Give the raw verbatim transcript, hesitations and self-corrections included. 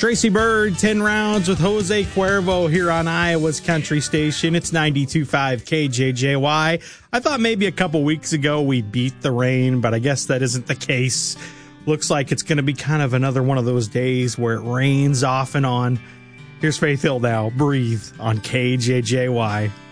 Tracy Bird, ten rounds with Jose Cuervo here on Iowa's Country Station. It's ninety-two point five K J J Y. I thought maybe a couple weeks ago we beat the rain, but I guess that isn't the case. Looks like it's going to be kind of another one of those days where it rains off and on. Here's Faith Hill now. Breathe on K J J Y.